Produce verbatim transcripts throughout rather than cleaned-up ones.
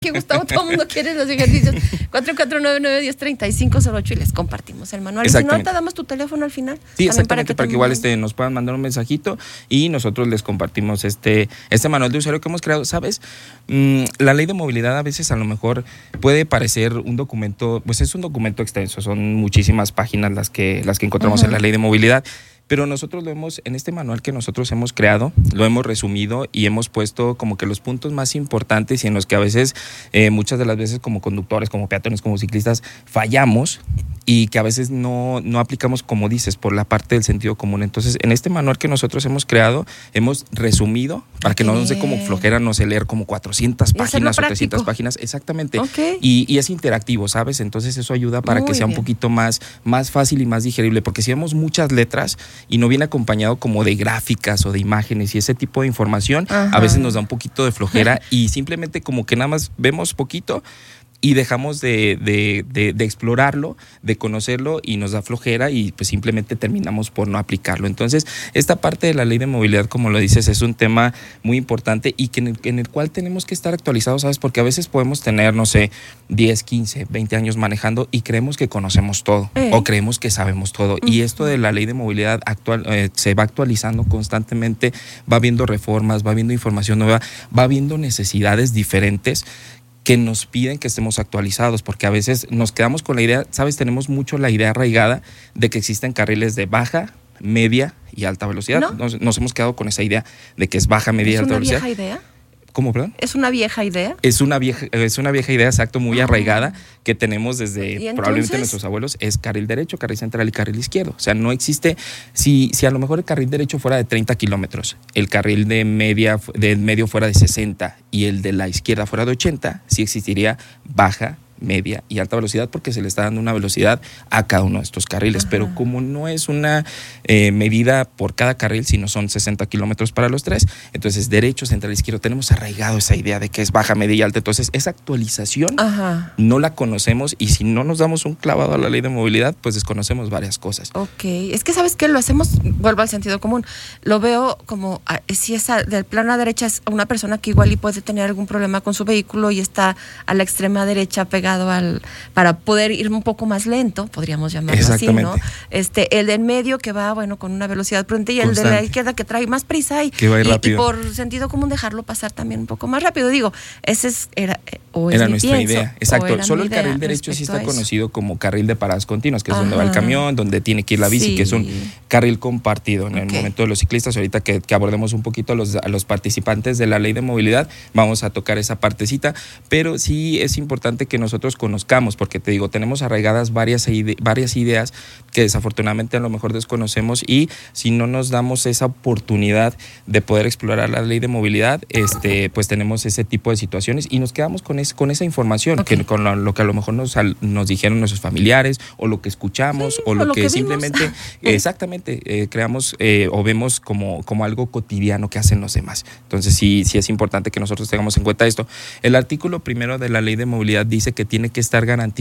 Que Gustavo, todo el mundo quiere los ejercicios. cuatro cuatro nueve nueve, uno cero tres cinco cero ocho y les compartimos el manual. Y si no, ahorita damos tu teléfono al final. Sí, exactamente, para que, para que igual este, nos puedan mandar un mensajito y nosotros les compartimos este, este manual de usuario que hemos creado. ¿Sabes? Mm, la ley de movilidad a veces a lo mejor puede parecer un documento, pues es un documento extenso, son muchísimas páginas las que, las que encontramos uh-huh. en la ley de movilidad. Pero nosotros lo hemos, en este manual que nosotros hemos creado, lo hemos resumido y hemos puesto como que los puntos más importantes y en los que a veces, eh, muchas de las veces como conductores, como peatones, como ciclistas, fallamos y que a veces no, no aplicamos, como dices, por la parte del sentido común. Entonces, en este manual que nosotros hemos creado, hemos resumido, para que no nos dé como flojera, no sé, leer como cuatrocientas páginas o trescientas páginas, exactamente, okay. y, y es interactivo, ¿sabes? Entonces eso ayuda para Muy que sea bien. un poquito más, más fácil y más digerible, porque si vemos muchas letras y no viene acompañado como de gráficas o de imágenes y ese tipo de información, Ajá. a veces nos da un poquito de flojera y simplemente como que nada más vemos poquito y dejamos de, de, de, de explorarlo, de conocerlo y nos da flojera y pues simplemente terminamos por no aplicarlo. Entonces, esta parte de la ley de movilidad, como lo dices, es un tema muy importante y que en el, en el cual tenemos que estar actualizados, ¿sabes? Porque a veces podemos tener, no sé, diez, quince, veinte años manejando y creemos que conocemos todo eh. o creemos que sabemos todo. Uh-huh. Y esto de la ley de movilidad actual eh, se va actualizando constantemente, va viendo reformas, va viendo información nueva, va viendo necesidades diferentes que nos piden que estemos actualizados, porque a veces nos quedamos con la idea, ¿sabes? Tenemos mucho la idea arraigada de que existen carriles de baja, media y alta velocidad. ¿No? Nos, nos hemos quedado con esa idea de que es baja, media y alta velocidad. ¿Es una vieja idea? ¿Cómo, perdón? ¿Es una vieja idea? Es una vieja, es una vieja idea, exacto, muy oh. arraigada, que tenemos desde probablemente nuestros abuelos, es carril derecho, carril central y carril izquierdo. O sea, no existe, si, si a lo mejor el carril derecho fuera de treinta kilómetros, el carril de media, de medio fuera de sesenta y el de la izquierda fuera de ochenta, sí existiría baja, media y alta velocidad porque se le está dando una velocidad a cada uno de estos carriles. Ajá. Pero como no es una eh, medida por cada carril, sino son sesenta kilómetros para los tres, entonces derecho, central, izquierdo, tenemos arraigado esa idea de que es baja, media y alta. Entonces esa actualización Ajá. no la conocemos y si no nos damos un clavado a la ley de movilidad, pues desconocemos varias cosas. Ok, es que ¿sabes qué? Lo hacemos, vuelvo al sentido común, lo veo como si esa del plano a derecha es una persona que igual y puede tener algún problema con su vehículo y está a la extrema derecha pegada Al, para poder ir un poco más lento, podríamos llamarlo así, ¿no? Este, el del medio que va, bueno, con una velocidad prudente y el Constante. de la izquierda que trae más prisa y, que va a ir y, rápido. y por sentido común dejarlo pasar también un poco más rápido. Digo, ese es, era, o es era mi nuestra pienso, idea, exacto. Solo el carril derecho sí está conocido como carril de paradas continuas, que es Ajá. donde va el camión, donde tiene que ir la bici, sí. que es un carril compartido. En okay. el momento de los ciclistas, ahorita que, que abordemos un poquito a los, a los participantes de la ley de movilidad, vamos a tocar esa partecita, pero sí es importante que nosotros conozcamos, porque te digo, tenemos arraigadas varias, ide- varias ideas que desafortunadamente a lo mejor desconocemos y si no nos damos esa oportunidad de poder explorar la ley de movilidad, este, pues tenemos ese tipo de situaciones y nos quedamos con, es, con esa información, okay. que, con lo, lo que a lo mejor nos, nos dijeron nuestros familiares o lo que escuchamos sí, o, lo o lo que, que simplemente, exactamente, eh, creamos eh, o vemos como, como algo cotidiano que hacen los demás. Entonces sí, sí es importante que nosotros tengamos en cuenta esto. El artículo primero de la ley de movilidad dice que tiene que estar garantizado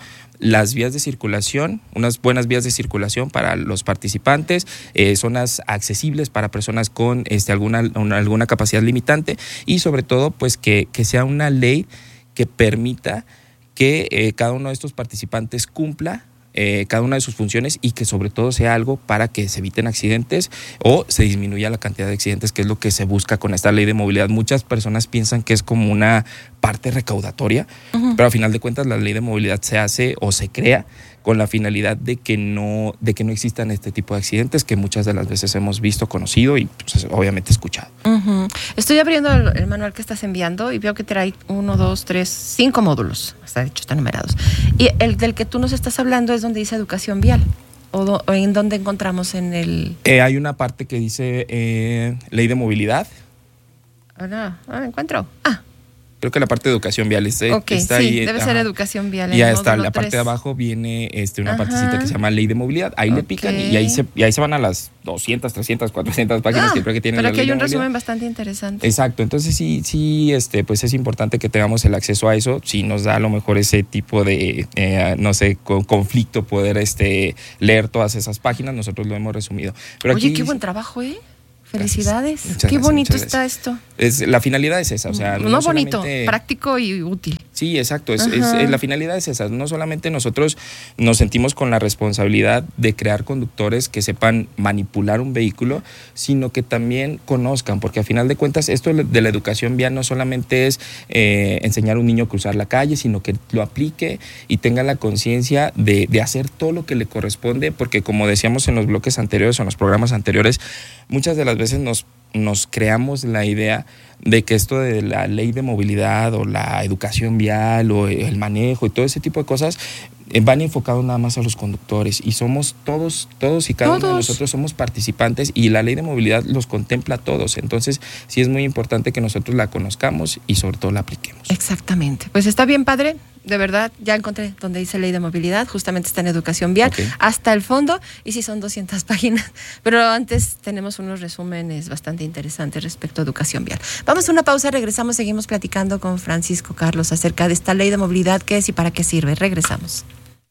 las vías de circulación, unas buenas vías de circulación para los participantes, eh, zonas accesibles para personas con este, alguna, una, alguna capacidad limitante y sobre todo pues que, que sea una ley que permita que eh, cada uno de estos participantes cumpla Eh, cada una de sus funciones y que sobre todo sea algo para que se eviten accidentes o se disminuya la cantidad de accidentes, que es lo que se busca con esta ley de movilidad. Muchas personas piensan que es como una parte recaudatoria, uh-huh. pero a final de cuentas la ley de movilidad se hace o se crea con la finalidad de que no, de que no existan este tipo de accidentes que muchas de las veces hemos visto, conocido y pues, obviamente escuchado. Uh-huh. Estoy abriendo el, el manual que estás enviando y veo que trae uno, dos, tres, cinco módulos. Está dicho, están numerados. Y el del que tú nos estás hablando es donde dice educación vial. ¿O, do, o en dónde encontramos en el...? Eh, hay una parte que dice eh, ley de movilidad. Ah, no, ah, encuentro. Ah. Creo que la parte de educación vial está, okay, está sí, ahí. Debe ajá. ser educación vial. Y ya está, la tres. parte de abajo viene este, una Ajá. partecita que se llama ley de movilidad. Ahí okay. le pican y, y, ahí se, y ahí se van a las doscientas, trescientas, cuatrocientas páginas ah, que creo que tienen. Pero la aquí ley hay un de resumen movilidad. bastante interesante. Exacto, entonces sí, sí, este, pues es importante que tengamos el acceso a eso. Si nos da a lo mejor ese tipo de, eh, no sé, con, conflicto poder este, leer todas esas páginas, nosotros lo hemos resumido. Pero Oye, aquí, qué buen trabajo, ¿eh? Felicidades. Muchas Qué gracias, bonito muchas está gracias. esto. Es, la finalidad es esa, o sea, no, no bonito, solamente... práctico y útil. Sí, exacto. Es, es, es, la finalidad es esa. No solamente nosotros nos sentimos con la responsabilidad de crear conductores que sepan manipular un vehículo, sino que también conozcan, porque a final de cuentas esto de la educación vial no solamente es eh, enseñar a un niño a cruzar la calle, sino que lo aplique y tenga la conciencia de, de hacer todo lo que le corresponde, porque como decíamos en los bloques anteriores o en los programas anteriores, muchas de las veces nos nos creamos la idea de que esto de la ley de movilidad o la educación vial o el manejo y todo ese tipo de cosas van enfocados nada más a los conductores, y somos todos, todos y cada todos. uno de nosotros somos participantes, y la ley de movilidad los contempla a todos. Entonces sí es muy importante que nosotros la conozcamos y sobre todo la apliquemos. Exactamente. Pues está bien, padre. De verdad, ya encontré donde dice ley de movilidad, justamente está en educación vial, okay, hasta el fondo, y sí son doscientas páginas, pero antes tenemos unos resúmenes bastante interesantes respecto a educación vial. Vamos a una pausa, regresamos, seguimos platicando con Francisco Carlos acerca de esta ley de movilidad, qué es y para qué sirve. Regresamos.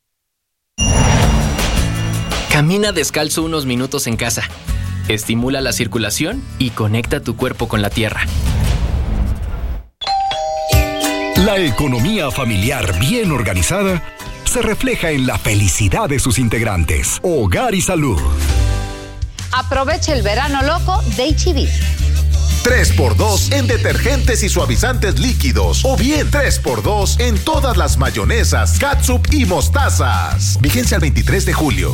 Camina descalzo unos minutos en casa, estimula la circulación y conecta tu cuerpo con la tierra. La economía familiar bien organizada se refleja en la felicidad de sus integrantes. Hogar y Salud. Aprovecha el verano loco de H E B. tres por dos en detergentes y suavizantes líquidos, o bien tres por dos en todas las mayonesas, catsup y mostazas. Vigencia al veintitrés de julio.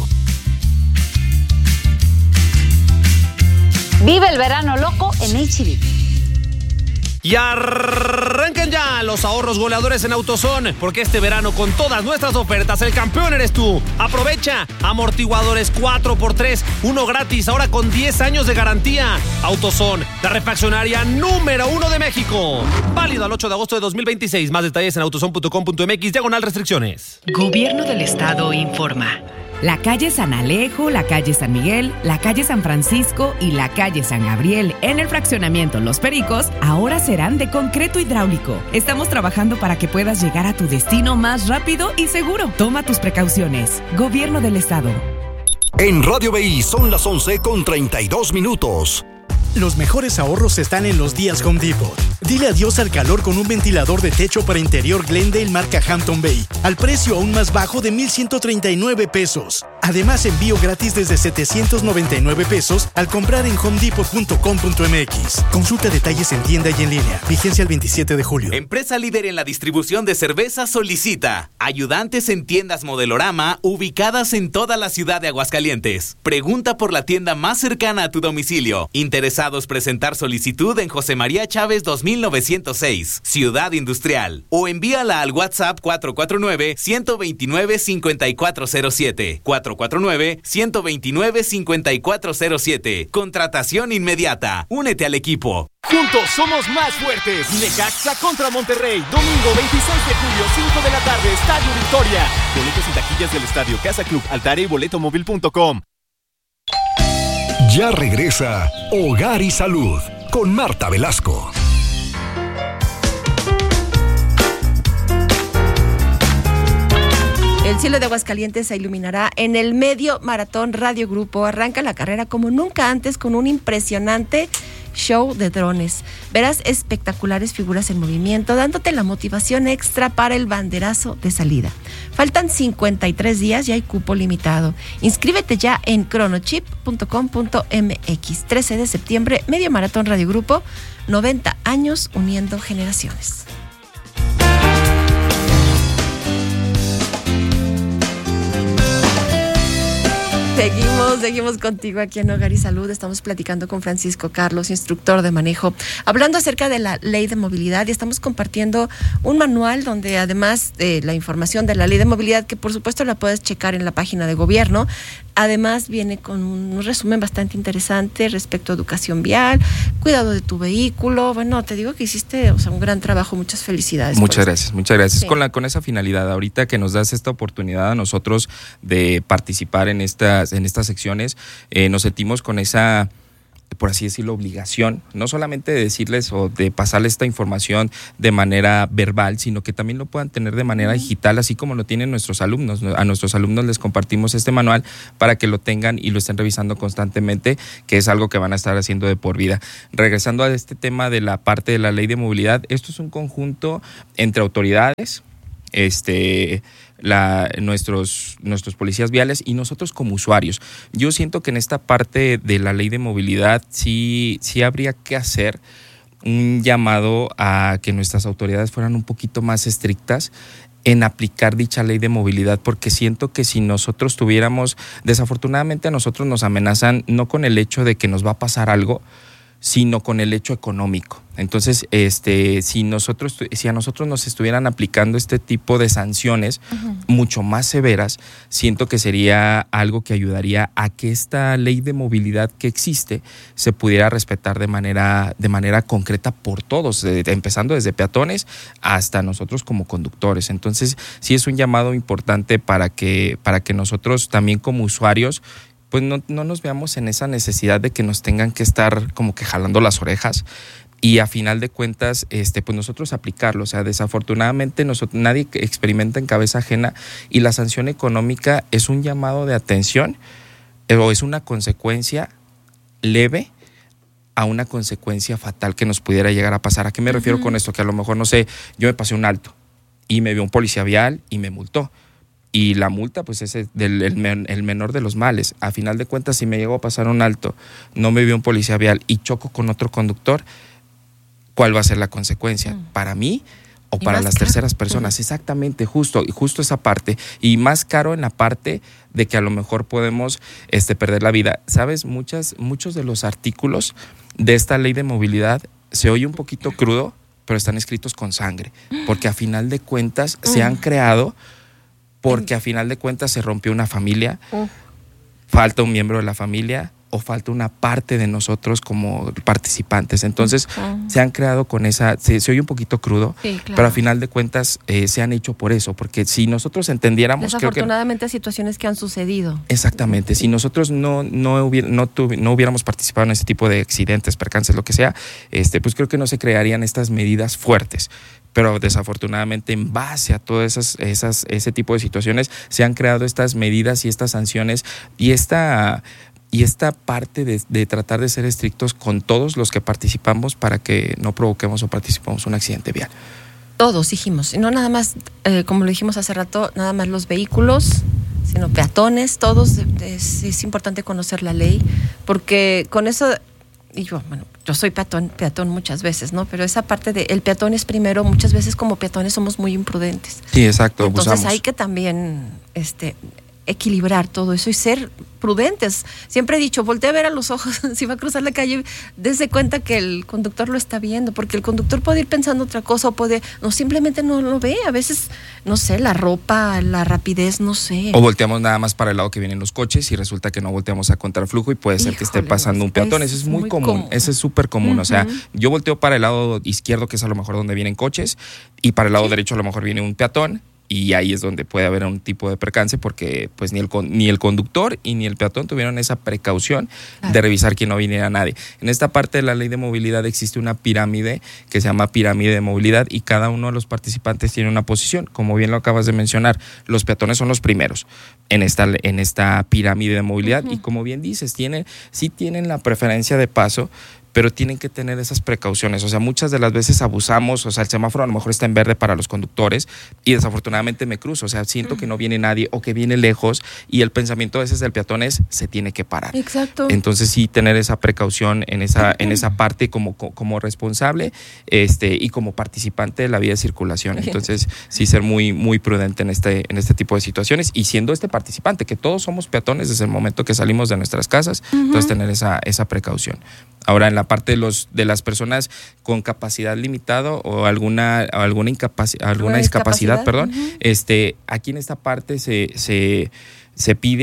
Vive el verano loco en H E B. Y arranquen ya los ahorros goleadores en AutoZone, porque este verano con todas nuestras ofertas el campeón eres tú. Aprovecha amortiguadores cuatro por tres, uno gratis, ahora con diez años de garantía. AutoZone, la refaccionaria número uno de México. Válido al ocho de agosto de dos mil veintiséis. Más detalles en autozone punto com punto m x, diagonal restricciones. Gobierno del Estado informa. La calle San Alejo, la calle San Miguel, la calle San Francisco y la calle San Gabriel en el fraccionamiento Los Pericos ahora serán de concreto hidráulico. Estamos trabajando para que puedas llegar a tu destino más rápido y seguro. Toma tus precauciones. Gobierno del Estado. En Radio B I son las once con treinta y dos minutos. Los mejores ahorros están en los días Home Depot. Dile adiós al calor con un ventilador de techo para interior Glendale marca Hampton Bay, al precio aún más bajo de mil ciento treinta y nueve pesos. Además, envío gratis desde setecientos noventa y nueve pesos al comprar en home depot punto com punto m x. Consulta detalles en tienda y en línea. Vigencia el veintisiete de julio. Empresa líder en la distribución de cerveza solicita ayudantes en tiendas Modelorama ubicadas en toda la ciudad de Aguascalientes. Pregunta por la tienda más cercana a tu domicilio. Interesados presentar solicitud en José María Chávez dos mil novecientos seis, Ciudad Industrial, o envíala al WhatsApp cuatro cuatro nueve, uno dos nueve, cinco cuatro cero siete, cuatro cuatro nueve, uno dos nueve, cinco cuatro cero siete. Contratación inmediata. Únete al equipo. Juntos somos más fuertes. Necaxa contra Monterrey. Domingo veintiséis de julio, cinco de la tarde, Estadio Victoria. Boletos y taquillas del Estadio Casa Club, Altaria y boleto móvil punto com. Ya regresa Hogar y Salud con Marta Velasco. El cielo de Aguascalientes se iluminará en el Medio Maratón Radio Grupo. Arranca la carrera como nunca antes con un impresionante show de drones. Verás espectaculares figuras en movimiento, dándote la motivación extra para el banderazo de salida. Faltan cincuenta y tres días y hay cupo limitado. Inscríbete ya en cronochip punto com punto m x. trece de septiembre, Medio Maratón Radio Grupo, noventa años uniendo generaciones. Seguimos, seguimos contigo aquí en Hogar y Salud. Estamos platicando con Francisco Carlos, instructor de manejo, hablando acerca de la ley de movilidad, y estamos compartiendo un manual donde, además de la información de la ley de movilidad, que por supuesto la puedes checar en la página de gobierno, además viene con un resumen bastante interesante respecto a educación vial, cuidado de tu vehículo. Bueno, te digo que hiciste, o sea, un gran trabajo. Muchas felicidades. Muchas gracias, muchas gracias. Sí. Con la con esa finalidad, ahorita que nos das esta oportunidad a nosotros de participar en estas en estas secciones, eh, nos sentimos con esa por así decirlo, obligación, no solamente de decirles o de pasarles esta información de manera verbal, sino que también lo puedan tener de manera digital, así como lo tienen nuestros alumnos. A nuestros alumnos les compartimos este manual para que lo tengan y lo estén revisando constantemente, que es algo que van a estar haciendo de por vida. Regresando a este tema de la parte de la ley de movilidad, esto es un conjunto entre autoridades, este... La, nuestros, nuestros policías viales y nosotros como usuarios. Yo siento que en esta parte de la ley de movilidad sí, sí habría que hacer un llamado a que nuestras autoridades fueran un poquito más estrictas en aplicar dicha ley de movilidad, porque siento que si nosotros tuviéramos, desafortunadamente a nosotros nos amenazan no con el hecho de que nos va a pasar algo, sino con el hecho económico. Entonces, este, si nosotros, si a nosotros nos estuvieran aplicando este tipo de sanciones uh-huh. mucho más severas, siento que sería algo que ayudaría a que esta ley de movilidad que existe se pudiera respetar de manera, de manera concreta por todos, de, de, empezando desde peatones hasta nosotros como conductores. Entonces, sí es un llamado importante para que, para que nosotros también como usuarios pues no, no nos veamos en esa necesidad de que nos tengan que estar como que jalando las orejas y a final de cuentas este, pues nosotros aplicarlo. O sea, desafortunadamente nosotros, nadie experimenta en cabeza ajena y la sanción económica es un llamado de atención o es una consecuencia leve a una consecuencia fatal que nos pudiera llegar a pasar. ¿A qué me uh-huh. refiero con esto? Que a lo mejor, no sé, yo me pasé un alto y me vio un policía vial y me multó. Y la multa, pues es el, el, el menor de los males. A final de cuentas, si me llego a pasar un alto, no me vio un policía vial y choco con otro conductor, ¿cuál va a ser la consecuencia? Mm. ¿Para mí o para las caro. terceras personas? Mm. Exactamente, justo, y justo esa parte. Y más caro en la parte de que a lo mejor podemos este, perder la vida. ¿Sabes? Muchas, muchos de los artículos de esta ley de movilidad se oye un poquito crudo, pero están escritos con sangre. Porque a final de cuentas mm. se han creado... porque a final de cuentas se rompió una familia, uh. falta un miembro de la familia o falta una parte de nosotros como participantes. Entonces uh. se han creado con esa, se, se oye un poquito crudo, sí, claro. pero a final de cuentas eh, se han hecho por eso, porque si nosotros entendiéramos... Desafortunadamente creo que, situaciones que han sucedido. Exactamente, si nosotros no, no, hubiera, no, tuvi, no hubiéramos participado en ese tipo de accidentes, percances, lo que sea, este, pues creo que no se crearían estas medidas fuertes. Pero desafortunadamente en base a todas esas, esas, ese tipo de situaciones se han creado estas medidas y estas sanciones y esta, y esta parte de, de tratar de ser estrictos con todos los que participamos para que no provoquemos o participemos un accidente vial. Todos dijimos, y no nada más, eh, como lo dijimos hace rato, nada más los vehículos, sino peatones, todos. Es, es importante conocer la ley, porque con eso... Y yo, bueno, yo soy peatón, peatón muchas veces, ¿no? Pero esa parte de el peatón es primero, muchas veces como peatones somos muy imprudentes. Sí, exacto. Entonces abusamos. Hay que también este, equilibrar todo eso y ser prudentes. Siempre he dicho, voltea a ver a los ojos, si va a cruzar la calle, dése cuenta que el conductor lo está viendo, porque el conductor puede ir pensando otra cosa o puede, no, simplemente no lo ve. A veces, no sé, la ropa, la rapidez, no sé. O volteamos nada más para el lado que vienen los coches y resulta que no volteamos a contraflujo y puede ser Híjole, que esté pasando un peatón. Eso es muy, muy común, común. Eso es súper común. Uh-huh. O sea, yo volteo para el lado izquierdo, que es a lo mejor donde vienen coches, y para el lado sí. derecho a lo mejor viene un peatón. Y ahí es donde puede haber un tipo de percance porque pues ni el, ni el conductor y ni el peatón tuvieron esa precaución claro. de revisar que no viniera nadie. En esta parte de la ley de movilidad existe una pirámide que se llama pirámide de movilidad y cada uno de los participantes tiene una posición. Como bien lo acabas de mencionar, los peatones son los primeros en esta, en esta pirámide de movilidad uh-huh. y como bien dices, tienen, sí tienen la preferencia de paso, pero tienen que tener esas precauciones. O sea, muchas de las veces abusamos, o sea, el semáforo a lo mejor está en verde para los conductores y desafortunadamente me cruzo, o sea, siento que no viene nadie o que viene lejos y el pensamiento a veces del peatón es, se tiene que parar. Exacto. Entonces sí tener esa precaución en esa, en esa parte como, como responsable este, y como participante de la vía de circulación. Entonces sí ser muy, muy prudente en este, en este tipo de situaciones y siendo este participante, que todos somos peatones desde el momento que salimos de nuestras casas, uh-huh. entonces tener esa, esa precaución. Ahora, en la parte de los de las personas con capacidad limitada o alguna o alguna incapaci- alguna ¿Alguna discapacidad, discapacidad? perdón, uh-huh. este, aquí en esta parte se, se, se pide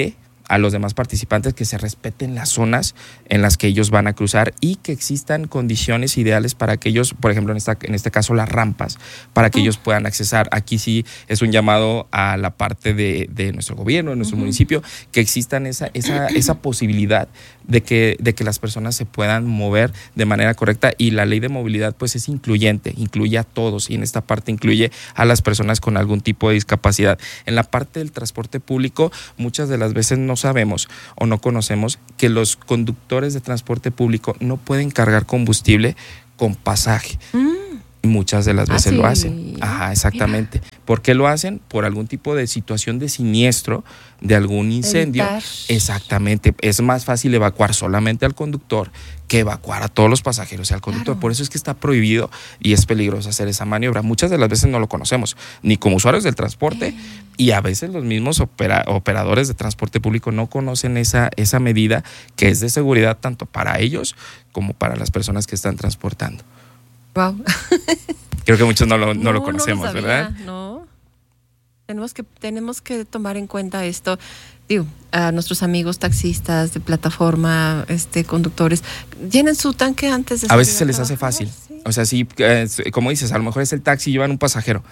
a los demás participantes que se respeten las zonas en las que ellos van a cruzar y que existan condiciones ideales para que ellos, por ejemplo, en, esta, en este caso las rampas, para que uh. ellos puedan accesar. Aquí sí es un llamado a la parte de, de nuestro gobierno, de nuestro uh-huh. municipio, que existan esa, esa, esa posibilidad de que, de que las personas se puedan mover de manera correcta, y la ley de movilidad pues es incluyente, incluye a todos, y en esta parte incluye a las personas con algún tipo de discapacidad. En la parte del transporte público, muchas de las veces no sabemos o no conocemos que los conductores de transporte público no pueden cargar combustible con pasaje. Mm. Muchas de las veces ah, sí. lo hacen. Ajá, exactamente. Mira. ¿Por qué lo hacen? Por algún tipo de situación de siniestro, de algún incendio. Evitar. Exactamente. Es más fácil evacuar solamente al conductor que evacuar a todos los pasajeros y al conductor. Claro. Por eso es que está prohibido y es peligroso hacer esa maniobra. Muchas de las veces no lo conocemos, ni como usuarios del transporte, eh. y a veces los mismos opera, operadores de transporte público no conocen esa, esa medida que es de seguridad tanto para ellos como para las personas que están transportando. Wow. Creo que muchos no lo, no no, lo conocemos, no lo sabía, ¿verdad? No. Tenemos que, tenemos que tomar en cuenta esto. Digo, a nuestros amigos taxistas de plataforma, este, conductores, llenen su tanque antes de salir. A veces se les hace fácil. Sí. O sea, sí, eh, como dices, a lo mejor es el taxi y llevan un pasajero.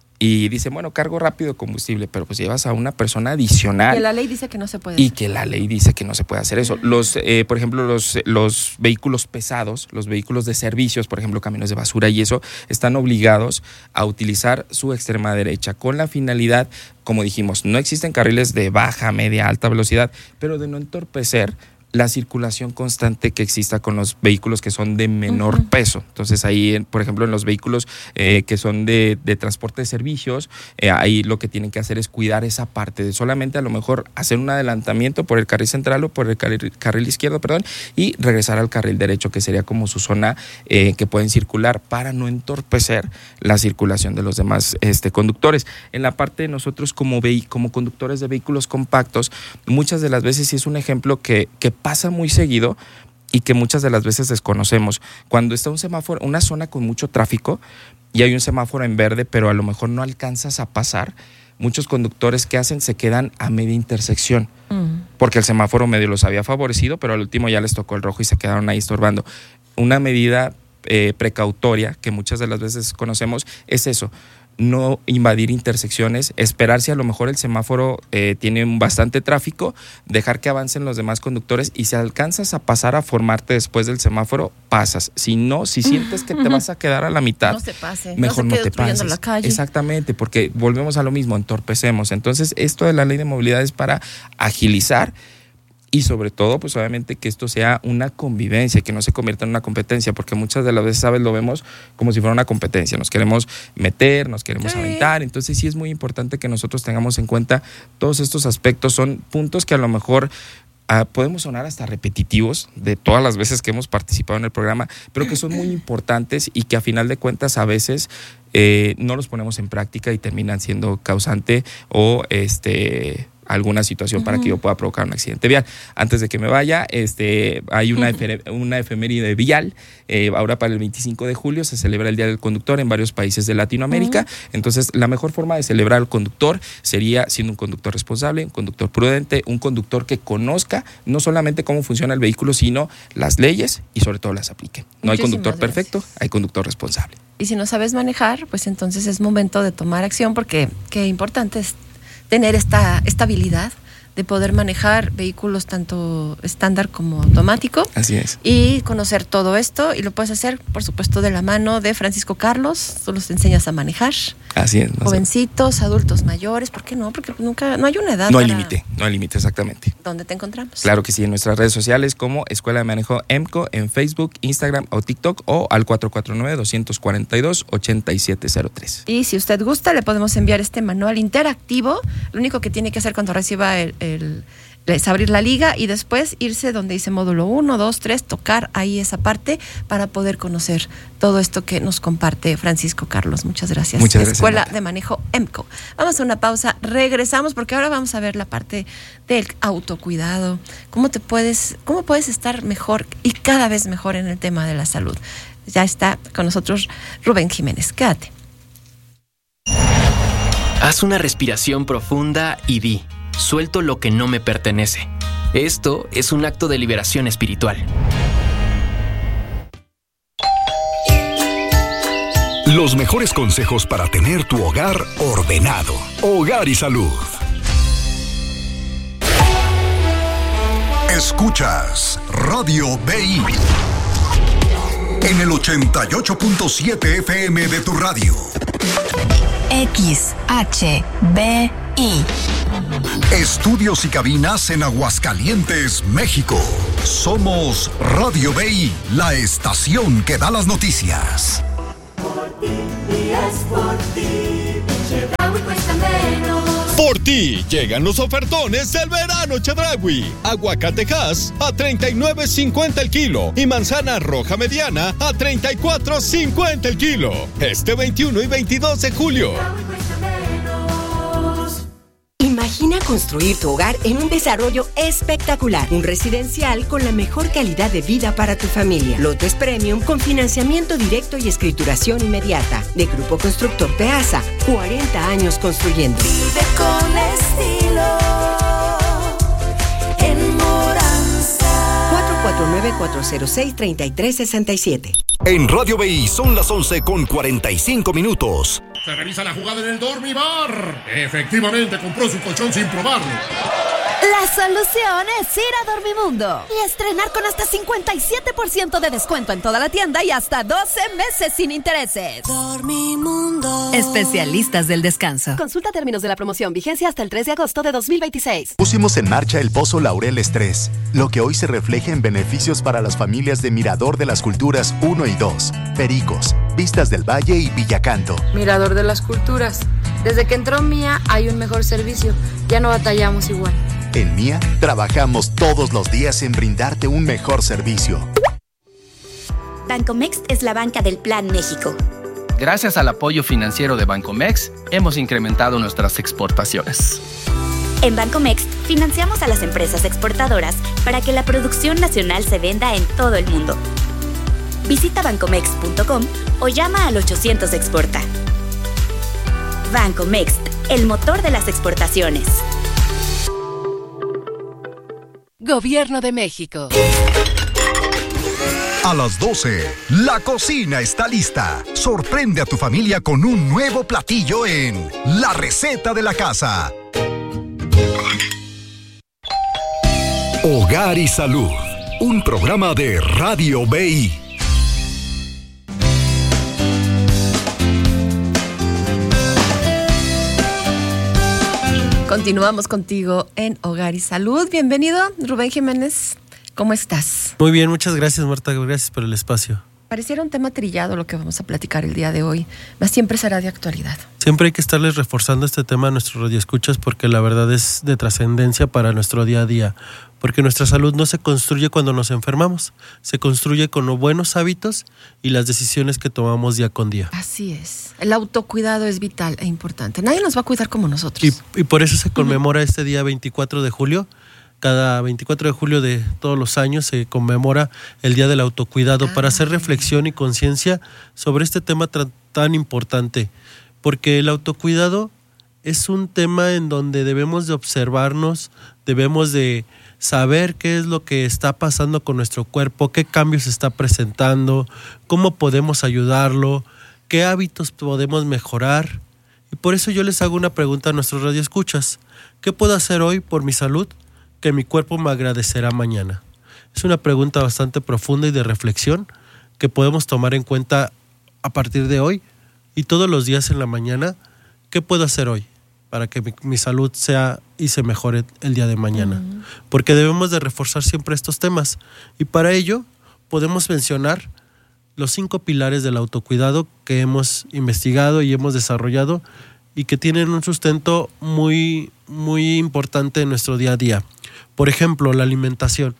Y dicen, bueno, cargo rápido combustible, pero pues llevas a una persona adicional. Que la ley dice que no se puede hacer. Y que la ley dice que no se puede hacer eso. Los, eh, por ejemplo, los, los vehículos pesados, los vehículos de servicios, por ejemplo, camiones de basura y eso, están obligados a utilizar su extrema derecha con la finalidad, como dijimos, no existen carriles de baja, media, alta velocidad, pero de no entorpecer la circulación constante que exista con los vehículos que son de menor uh-huh. peso. Entonces ahí, por ejemplo, en los vehículos eh, que son de, de transporte de servicios, eh, ahí lo que tienen que hacer es cuidar esa parte de solamente a lo mejor hacer un adelantamiento por el carril central o por el carril, carril izquierdo, perdón, y regresar al carril derecho, que sería como su zona eh, que pueden circular para no entorpecer la circulación de los demás este, conductores. En la parte de nosotros como, vehi- como conductores de vehículos compactos, muchas de las veces sí es un ejemplo que, que pasa muy seguido y que muchas de las veces desconocemos. Cuando está un semáforo, una zona con mucho tráfico y hay un semáforo en verde, pero a lo mejor no alcanzas a pasar, muchos conductores que hacen se quedan a media intersección, uh-huh. porque el semáforo medio los había favorecido, pero al último ya les tocó el rojo y se quedaron ahí estorbando. Una medida eh, precautoria que muchas de las veces conocemos es eso: no invadir intersecciones, esperar si a lo mejor el semáforo eh, tiene bastante tráfico, dejar que avancen los demás conductores, y si alcanzas a pasar a formarte después del semáforo, pasas. Si no, si sientes que te vas a quedar a la mitad, no se pase, mejor no, se no te pases. La calle. Exactamente, porque volvemos a lo mismo, entorpecemos. Entonces, esto de la ley de movilidad es para agilizar y sobre todo, pues obviamente que esto sea una convivencia, que no se convierta en una competencia, porque muchas de las veces, ¿sabes?, lo vemos como si fuera una competencia. Nos queremos meter, nos queremos sí. aventar. Entonces sí es muy importante que nosotros tengamos en cuenta todos estos aspectos. Son puntos que a lo mejor Uh, podemos sonar hasta repetitivos de todas las veces que hemos participado en el programa, pero que son muy importantes y que a final de cuentas a veces eh, no los ponemos en práctica y terminan siendo causante o este alguna situación uh-huh. para que yo pueda provocar un accidente vial. Antes de que me vaya, este hay una, efe, una efeméride vial. Eh, ahora para el veinticinco de julio se celebra el Día del Conductor en varios países de Latinoamérica. Uh-huh. Entonces, la mejor forma de celebrar al conductor sería siendo un conductor responsable, un conductor prudente, un conductor que conozca no solamente cómo funciona el vehículo, sino las leyes y sobre todo las aplique. No Muchísimas hay conductor gracias. perfecto, hay conductor responsable. Y si no sabes manejar, pues entonces es momento de tomar acción, porque qué importante es tener esta estabilidad de poder manejar vehículos tanto estándar como automático. Así es. Y conocer todo esto, y lo puedes hacer, por supuesto, de la mano de Francisco Carlos. Tú los enseñas a manejar. Así es. Jovencitos, adultos mayores, ¿por qué no? Porque nunca, no hay una edad. No hay límite, no hay límite, exactamente. ¿Dónde te encontramos? Claro que sí, en nuestras redes sociales como Escuela de Manejo EMCO, en Facebook, Instagram o TikTok, o al cuatro cuatro nueve, dos cuatro dos, ocho siete cero tres. Y si usted gusta, le podemos enviar este manual interactivo. Lo único que tiene que hacer cuando reciba el, el es abrir la liga y después irse donde dice módulo uno, dos, tres, tocar ahí esa parte para poder conocer todo esto que nos comparte Francisco Carlos. Muchas gracias. Muchas gracias, Escuela Nata. de Manejo EMCO. Vamos a una pausa, regresamos porque ahora vamos a ver la parte del autocuidado. ¿Cómo te puedes, cómo puedes estar mejor y cada vez mejor en el tema de la salud? Ya está con nosotros Rubén Jiménez. Quédate. Haz una respiración profunda y di: suelto lo que no me pertenece. Esto es un acto de liberación espiritual. Los mejores consejos para tener tu hogar ordenado. Hogar y Salud. Escuchas Radio B I en el ochenta y ocho punto siete F M de tu radio. X H B I. Estudios y cabinas en Aguascalientes, México. Somos Radio B I, la estación que da las noticias. Por ti, y es por ti, Chedraui cuesta menos. Por ti llegan los ofertones del verano Chedraui. Aguacatejas a treinta y nueve cincuenta el kilo y manzana roja mediana a treinta y cuatro cincuenta el kilo. Este veintiuno y veintidós de julio. Imagina construir tu hogar en un desarrollo espectacular, un residencial con la mejor calidad de vida para tu familia. Lotes Premium con financiamiento directo y escrituración inmediata. De Grupo Constructor Peasa, cuarenta años construyendo. Vive con estilo en Moranza. cuatro cuatro nueve, cuatro cero seis, tres tres seis siete. En Radio B I son las once con cuarenta y cinco minutos. Se revisa la jugada en el Dormibar. Efectivamente compró su colchón sin probarlo. La solución es ir a Dormimundo y estrenar con hasta cincuenta y siete por ciento de descuento en toda la tienda y hasta doce meses sin intereses. Dormimundo. Especialistas del descanso. Consulta términos de la promoción, vigencia hasta el tres de agosto de dos mil veintiséis. Pusimos en marcha el Pozo Laureles tres, lo que hoy se refleja en beneficios para las familias de Mirador de las Culturas uno y dos, Pericos, Vistas del Valle y Villacanto. Mirador de las Culturas. Desde que entró Mía hay un mejor servicio. Ya no batallamos igual. En Mía, trabajamos todos los días en brindarte un mejor servicio. Bancomext es la banca del Plan México. Gracias al apoyo financiero de Bancomext, hemos incrementado nuestras exportaciones. En Bancomext, financiamos a las empresas exportadoras para que la producción nacional se venda en todo el mundo. Visita bancomext punto com o llama al ochocientos Exporta. Bancomext, el motor de las exportaciones. Gobierno de México. A las doce, la cocina está lista. Sorprende a tu familia con un nuevo platillo en La Receta de la Casa. Hogar y Salud, un programa de Radio B I. Continuamos contigo en Hogar y Salud. Bienvenido, Rubén Jiménez. ¿Cómo estás? Muy bien, muchas gracias, Marta. Gracias por el espacio. Pareciera un tema trillado lo que vamos a platicar el día de hoy, mas siempre será de actualidad. Siempre hay que estarles reforzando este tema a nuestros radioescuchas porque la verdad es de trascendencia para nuestro día a día. Porque nuestra salud no se construye cuando nos enfermamos, se construye con los buenos hábitos y las decisiones que tomamos día con día. Así es. El autocuidado es vital e importante. Nadie nos va a cuidar como nosotros. Y, y por eso se conmemora uh-huh. este día veinticuatro de julio. Cada veinticuatro de julio de todos los años se conmemora el Día del Autocuidado ah, para hacer reflexión y conciencia sobre este tema tra- tan importante. Porque el autocuidado es un tema en donde debemos de observarnos, debemos de saber qué es lo que está pasando con nuestro cuerpo, qué cambios se está presentando, cómo podemos ayudarlo, qué hábitos podemos mejorar. Y por eso yo les hago una pregunta a nuestros radioescuchas. ¿Qué puedo hacer hoy por mi salud que mi cuerpo me agradecerá mañana? Es una pregunta bastante profunda y de reflexión que podemos tomar en cuenta a partir de hoy y todos los días en la mañana. ¿Qué puedo hacer hoy para que mi, mi salud sea y se mejore el día de mañana? Uh-huh. Porque debemos de reforzar siempre estos temas y para ello podemos mencionar los cinco pilares del autocuidado que hemos investigado y hemos desarrollado y que tienen un sustento muy, muy importante en nuestro día a día. Por ejemplo, la alimentación.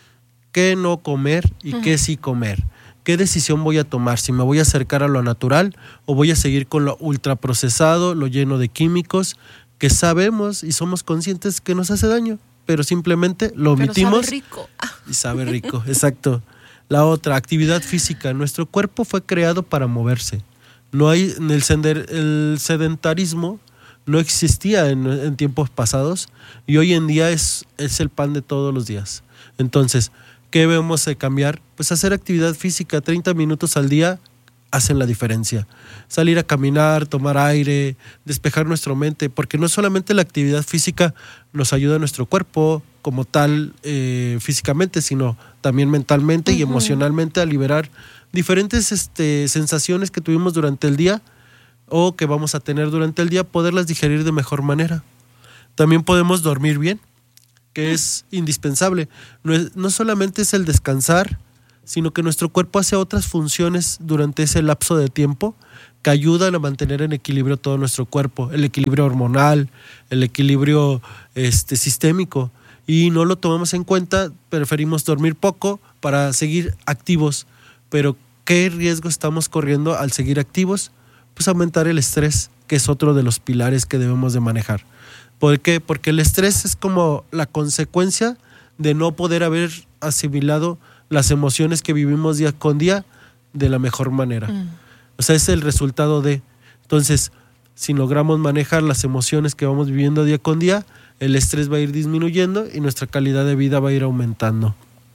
¿Qué no comer y uh-huh. qué sí comer? ¿Qué decisión voy a tomar? ¿Si me voy a acercar a lo natural o voy a seguir con lo ultraprocesado, lo lleno de químicos, que sabemos y somos conscientes que nos hace daño, pero simplemente lo omitimos? Pero sabe rico. Y sabe rico, exacto. La otra, actividad física. Nuestro cuerpo fue creado para moverse. No hay, el, sender, el sedentarismo no existía en, en tiempos pasados y hoy en día es, es el pan de todos los días. Entonces, ¿qué debemos de cambiar? Pues hacer actividad física, treinta minutos al día hacen la diferencia. Salir a caminar, tomar aire, despejar nuestra mente, porque no solamente la actividad física nos ayuda a nuestro cuerpo como tal eh, físicamente, sino también mentalmente uh-huh. y emocionalmente a liberar diferentes este, sensaciones que tuvimos durante el día o que vamos a tener durante el día, poderlas digerir de mejor manera. También podemos dormir bien, que es indispensable. No, es, no solamente es el descansar, sino que nuestro cuerpo hace otras funciones durante ese lapso de tiempo que ayudan a mantener en equilibrio todo nuestro cuerpo, el equilibrio hormonal, el equilibrio este, sistémico, y no lo tomamos en cuenta, preferimos dormir poco para seguir activos, pero ¿qué riesgo estamos corriendo al seguir activos? Pues aumentar el estrés, que es otro de los pilares que debemos de manejar. ¿Por qué? Porque el estrés es como la consecuencia de no poder haber asimilado las emociones que vivimos día con día de la mejor manera. Mm. O sea, es el resultado de... Entonces, si logramos manejar las emociones que vamos viviendo día con día, el estrés va a ir disminuyendo y nuestra calidad de vida va a ir aumentando.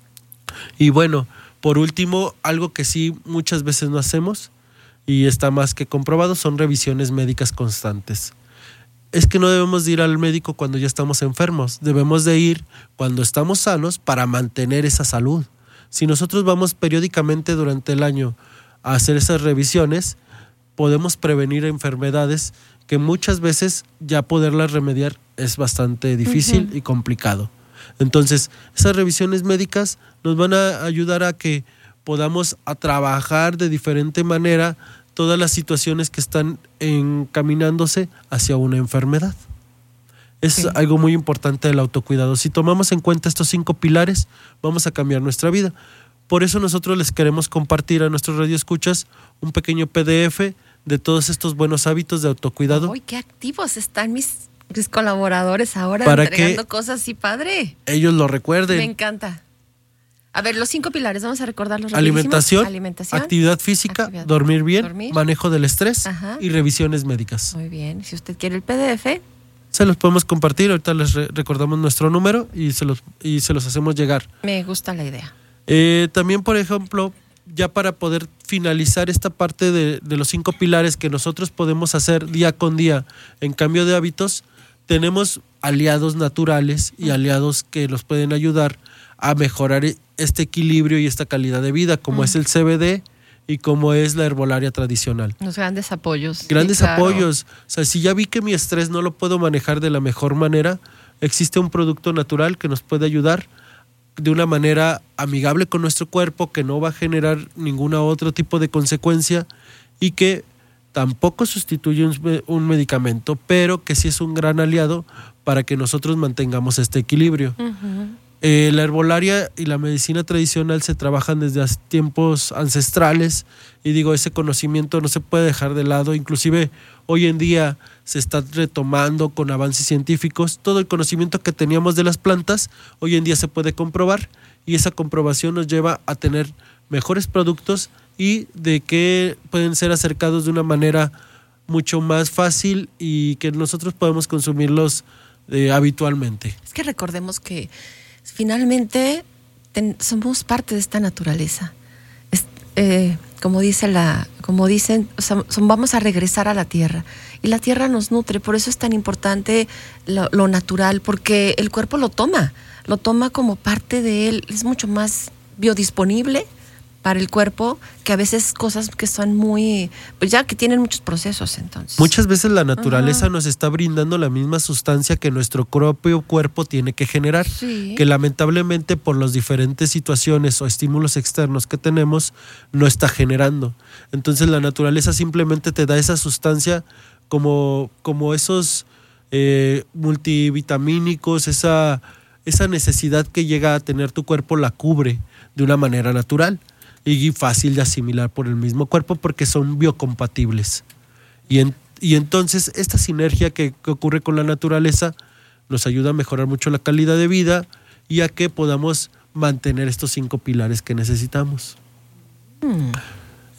Y bueno, por último, algo que sí muchas veces no hacemos y está más que comprobado son revisiones médicas constantes. Es que no debemos de ir al médico cuando ya estamos enfermos, debemos de ir cuando estamos sanos para mantener esa salud. Si nosotros vamos periódicamente durante el año a hacer esas revisiones, podemos prevenir enfermedades que muchas veces ya poderlas remediar es bastante difícil uh-huh. y complicado. Entonces, esas revisiones médicas nos van a ayudar a que podamos a trabajar de diferente manera todas las situaciones que están encaminándose hacia una enfermedad. Es sí. algo muy importante del autocuidado. Si tomamos en cuenta estos cinco pilares, vamos a cambiar nuestra vida. Por eso nosotros les queremos compartir a nuestros radioescuchas un pequeño P D F de todos estos buenos hábitos de autocuidado. ¡Uy, qué activos están mis, mis colaboradores ahora para entregando que cosas así, padre! Ellos lo recuerden. Me encanta. A ver, los cinco pilares, vamos a recordarlos. Alimentación, Alimentación, actividad física, actividad, dormir bien, dormir. manejo del estrés Ajá. y revisiones médicas. Muy bien, si usted quiere el P D F... Se los podemos compartir, ahorita les re- recordamos nuestro número y se los, y se los hacemos llegar. Me gusta la idea. Eh, también, por ejemplo, ya para poder finalizar esta parte de, de los cinco pilares que nosotros podemos hacer día con día en cambio de hábitos, tenemos aliados naturales y aliados que nos pueden ayudar a mejorar este equilibrio y esta calidad de vida, como uh-huh. es el C B D y como es la herbolaria tradicional. Los grandes apoyos. Grandes sí, claro. apoyos. O sea, si ya vi que mi estrés no lo puedo manejar de la mejor manera, existe un producto natural que nos puede ayudar de una manera amigable con nuestro cuerpo, que no va a generar ningún otro tipo de consecuencia y que tampoco sustituye un, un medicamento, pero que sí es un gran aliado para que nosotros mantengamos este equilibrio. Uh-huh. Eh, la herbolaria y la medicina tradicional se trabajan desde tiempos ancestrales y digo, ese conocimiento no se puede dejar de lado, inclusive hoy en día se está retomando con avances científicos, todo el conocimiento que teníamos de las plantas, hoy en día se puede comprobar y esa comprobación nos lleva a tener mejores productos y de que pueden ser acercados de una manera mucho más fácil y que nosotros podemos consumirlos eh, habitualmente. Es que recordemos que finalmente ten, somos parte de esta naturaleza. Es, eh, como dice la, como dicen, o sea, son, vamos a regresar a la tierra y la tierra nos nutre. Por eso es tan importante lo, lo natural, porque el cuerpo lo toma, lo toma como parte de él. Es mucho más biodisponible para el cuerpo que a veces cosas que son muy, pues ya que tienen muchos procesos. Entonces muchas veces la naturaleza Ajá. nos está brindando la misma sustancia que nuestro propio cuerpo tiene que generar, sí. que lamentablemente por las diferentes situaciones o estímulos externos que tenemos no está generando. Entonces la naturaleza simplemente te da esa sustancia como, como esos eh, multivitamínicos, esa, esa necesidad que llega a tener tu cuerpo la cubre de una manera natural y fácil de asimilar por el mismo cuerpo porque son biocompatibles. Y, en, y entonces esta sinergia que, que ocurre con la naturaleza nos ayuda a mejorar mucho la calidad de vida y a que podamos mantener estos cinco pilares que necesitamos. Hmm.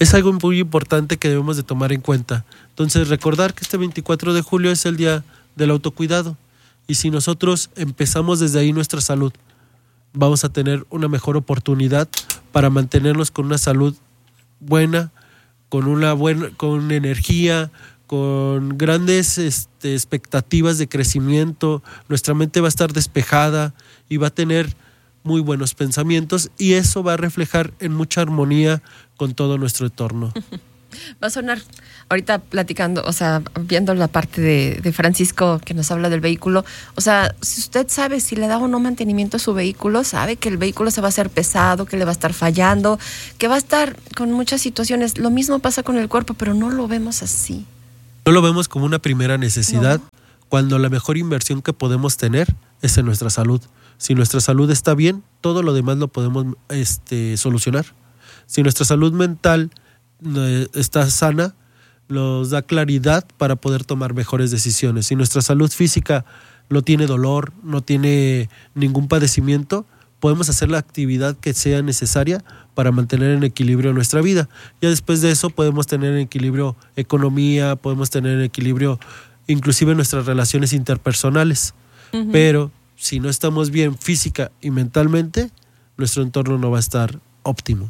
Es algo muy importante que debemos de tomar en cuenta. Entonces, recordar que este veinticuatro de julio es el día del autocuidado. Y si nosotros empezamos desde ahí nuestra salud, vamos a tener una mejor oportunidad para mantenernos con una salud buena, con una buena, con energía, con grandes este, expectativas de crecimiento. Nuestra mente va a estar despejada y va a tener muy buenos pensamientos, y eso va a reflejar en mucha armonía con todo nuestro entorno. Va a sonar, ahorita platicando, o sea, viendo la parte de, de Francisco que nos habla del vehículo, o sea, si usted sabe si le da o no mantenimiento a su vehículo, sabe que el vehículo se va a hacer pesado, que le va a estar fallando, que va a estar con muchas situaciones. Lo mismo pasa con el cuerpo, pero no lo vemos así. No lo vemos como una primera necesidad, no. Cuando la mejor inversión que podemos tener es en nuestra salud. Si nuestra salud está bien, todo lo demás lo podemos este, solucionar. Si nuestra salud mental eh, está sana, nos da claridad para poder tomar mejores decisiones. Si nuestra salud física no tiene dolor, no tiene ningún padecimiento, podemos hacer la actividad que sea necesaria para mantener en equilibrio nuestra vida. Ya después de eso podemos tener en equilibrio economía, podemos tener en equilibrio inclusive nuestras relaciones interpersonales. Uh-huh. Pero si no estamos bien física y mentalmente, nuestro entorno no va a estar óptimo.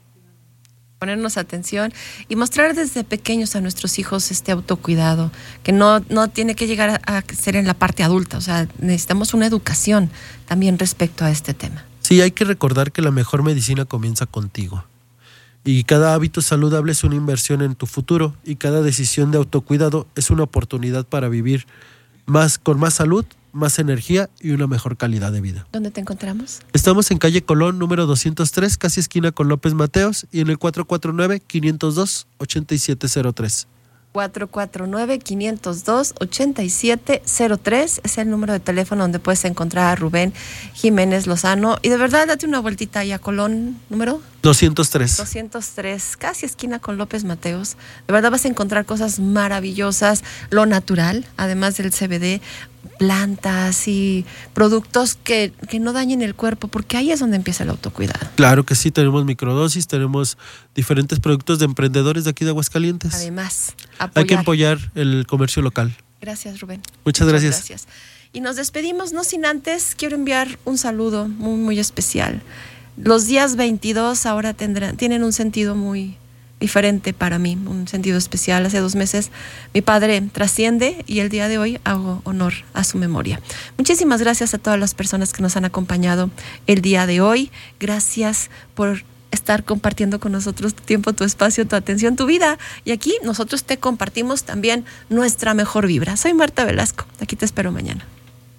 Ponernos atención y mostrar desde pequeños a nuestros hijos este autocuidado, que no, no tiene que llegar a, a ser en la parte adulta. O sea, necesitamos una educación también respecto a este tema. Sí, hay que recordar que la mejor medicina comienza contigo. Y cada hábito saludable es una inversión en tu futuro, y cada decisión de autocuidado es una oportunidad para vivir más, con más salud, más energía y una mejor calidad de vida. ¿Dónde te encontramos? Estamos en calle Colón, número doscientos tres, casi esquina con López Mateos, y en el cuatro cuatro nueve, cinco cero dos, ocho siete cero tres. cuatro cuatro nueve, cinco cero dos, ocho siete cero tres es el número de teléfono donde puedes encontrar a Rubén Jiménez Lozano. Y de verdad, date una vueltita ahí a Colón, número doscientos tres. doscientos tres, casi esquina con López Mateos. De verdad vas a encontrar cosas maravillosas, lo natural, además del C B D, plantas y productos que, que no dañen el cuerpo, porque ahí es donde empieza el autocuidado. Claro que sí, tenemos microdosis, tenemos diferentes productos de emprendedores de aquí de Aguascalientes. Además, apoyar. Hay que apoyar el comercio local. Gracias, Rubén. Muchas, Muchas gracias. gracias. Y nos despedimos, no sin antes, quiero enviar un saludo muy, muy especial. Los días veintidós ahora tendrán, tienen un sentido muy diferente para mí, un sentido especial. Hace dos meses mi padre trasciende y el día de hoy hago honor a su memoria. Muchísimas gracias a todas las personas que nos han acompañado el día de hoy. Gracias por estar compartiendo con nosotros tu tiempo, tu espacio, tu atención, tu vida. Y aquí nosotros te compartimos también nuestra mejor vibra. Soy Marta Velasco. Aquí te espero mañana.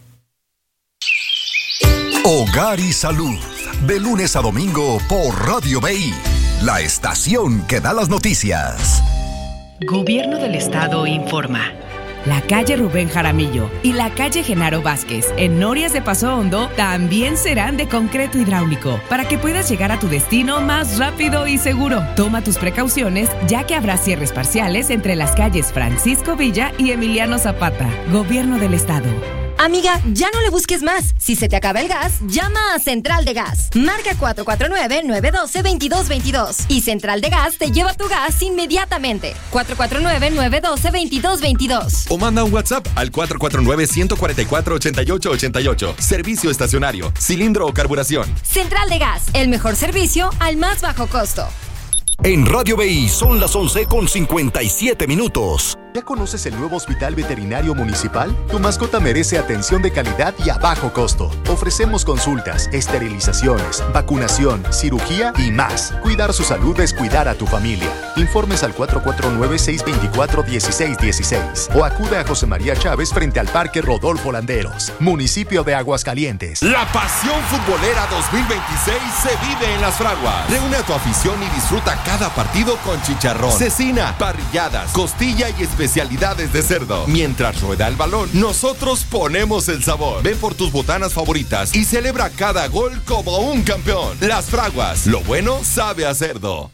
Hogar y Salud, de lunes a domingo por Radio B I, la estación que da las noticias. Gobierno del Estado informa. La calle Rubén Jaramillo y la calle Genaro Vázquez en Norias de Paso Hondo también serán de concreto hidráulico para que puedas llegar a tu destino más rápido y seguro. Toma tus precauciones, ya que habrá cierres parciales entre las calles Francisco Villa y Emiliano Zapata. Gobierno del Estado. Amiga, ya no le busques más. Si se te acaba el gas, llama a Central de Gas. Marca cuatro cuatro nueve, nueve uno dos, dos dos dos y Central de Gas te lleva tu gas inmediatamente. cuatro cuatro nueve, nueve uno dos, dos dos dos. O manda un WhatsApp al cuatro cuatro nueve, uno cuatro cuatro, ocho ocho ocho ocho. Servicio estacionario, cilindro o carburación. Central de Gas, el mejor servicio al más bajo costo. En Radio B I son las once con cincuenta y siete minutos. ¿Ya conoces el nuevo Hospital Veterinario Municipal? Tu mascota merece atención de calidad y a bajo costo. Ofrecemos consultas, esterilizaciones, vacunación, cirugía y más. Cuidar su salud es cuidar a tu familia. Informes al cuatro cuatro nueve, seis dos cuatro, uno seis uno seis o acude a José María Chávez frente al Parque Rodolfo Landeros, municipio de Aguascalientes. La pasión futbolera dos mil veintiséis se vive en Las Fraguas. Reúne a tu afición y disfruta cada partido con chicharrón, cecina, parrilladas, costilla y especialidades de cerdo. Mientras rueda el balón, nosotros ponemos el sabor. Ven por tus botanas favoritas y celebra cada gol como un campeón. Las Fraguas, lo bueno sabe a cerdo.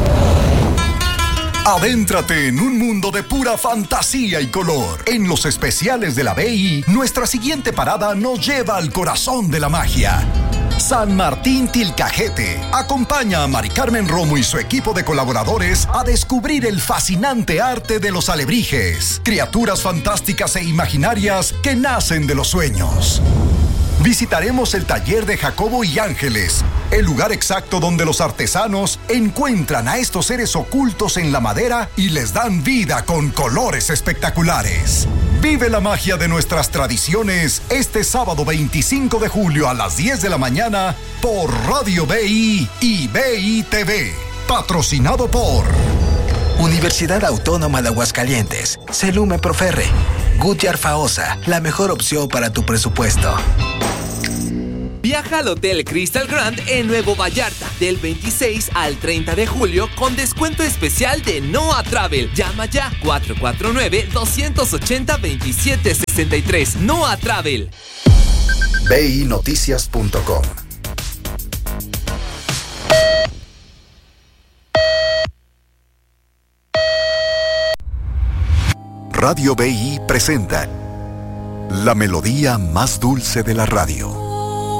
Adéntrate en un mundo de pura fantasía y color. En los especiales de la B I, nuestra siguiente parada nos lleva al corazón de la magia. San Martín Tilcajete acompaña a Mari Carmen Romo y su equipo de colaboradores a descubrir el fascinante arte de los alebrijes, criaturas fantásticas e imaginarias que nacen de los sueños. Visitaremos el taller de Jacobo y Ángeles, el lugar exacto donde los artesanos encuentran a estos seres ocultos en la madera y les dan vida con colores espectaculares. Vive la magia de nuestras tradiciones este sábado veinticinco de julio a las diez de la mañana por Radio B I y B I T V. Patrocinado por Universidad Autónoma de Aguascalientes, Celume Proferre, Goodyear Faosa, la mejor opción para tu presupuesto. Viaja al Hotel Crystal Grand en Nuevo Vallarta del veintiséis al treinta de julio con descuento especial de Noa Travel. Llama ya cuatro cuatro nueve, dos ocho cero, dos siete seis tres. Noa Travel. B I noticias punto com. Radio B I presenta la melodía más dulce de la radio.